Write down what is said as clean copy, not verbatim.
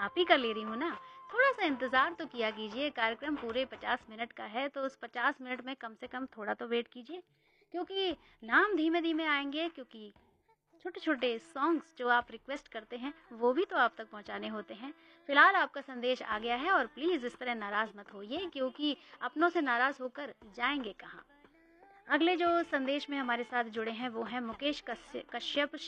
आप ही का ले रही हूँ ना। थोड़ा सा इंतज़ार तो किया कीजिए, कार्यक्रम पूरे 50 मिनट का है, तो उस 50 मिनट में कम से कम थोड़ा तो वेट कीजिए, क्योंकि नाम धीमे-धीमे आएँगे, क्योंकि छोटे-छोटे सॉन्ग्स जो आप रिक्वेस्ट करते हैं, वो भी तो आप तक पहुँचाने होते हैं। फ़िलहाल आपका संदेश आ गया है और प्लीज़ इस तरह नाराज़ मत होइए, क्योंकि अपनों से नाराज़ होकर जाएँगे कहाँ। अगले जो संदेश में हमारे साथ जुड़े हैं वो हैं मुकेश कश्यप